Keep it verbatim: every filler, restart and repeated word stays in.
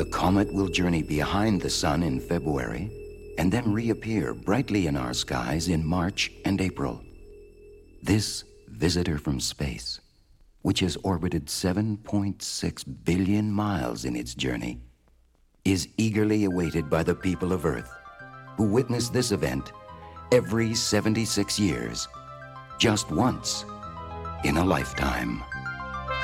The comet will journey behind the sun in February and then reappear brightly in our skies in March and April. This visitor from space, which has orbited seven point six billion miles in its journey, is eagerly awaited by the people of Earth, who witness this event every seventy-six years, just once in a lifetime.